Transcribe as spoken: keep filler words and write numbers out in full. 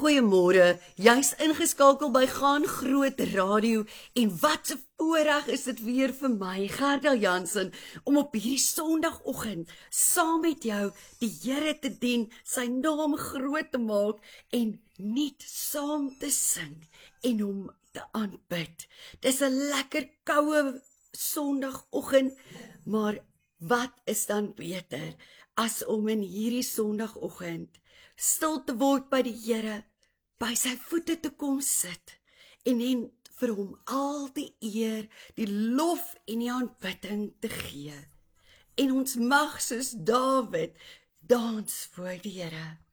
Goeiemôre, jy's ingeskakel by Gaan Groot Radio en wat 'n voorreg is dit weer vir my, Gerda Jansen, om op hierdie Sondagoggend saam met jou die Here te dien, sy naam groot te maak en nuut saam te sing en hom te aanbid. Dis 'n lekker koue Sondagoggend, maar wat is dan beter as om in hierdie Sondagoggend stil te word by die Here, by sy voete te kom sit en en vir hom al die eer, die lof en die aanbidding te gee. En ons mag soos Dawid dans voor die Here.